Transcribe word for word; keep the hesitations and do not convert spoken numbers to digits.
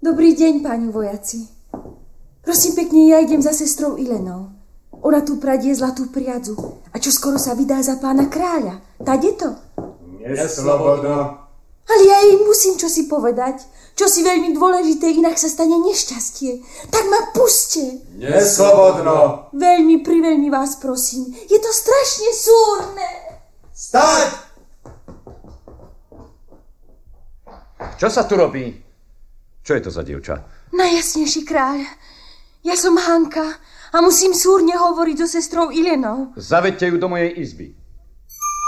Dobrý deň, páni vojaci. Prosím pekne, ja idem za sestrou Ilenou. Ona tu pradie zlatú priadzu a čo skoro sa vydá za pána kráľa. Tade to? Neslobodno. Ale ja jej musím čosi povedať. Čosi veľmi dôležité, inak sa stane nešťastie. Tak ma puste. Neslobodno. Veľmi, priveľmi vás prosím. Je to strašne súrne. Stať! Čo sa tu robí? Čo je to za dievča? Najjasnejší kráľ. Ja som Hanka a musím súrne hovoriť so sestrou Ilenou. Zaveďte ju do mojej izby.